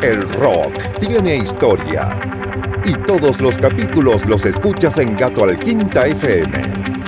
El rock tiene historia. Y todos los capítulos los escuchas en Gato al Quinta FM.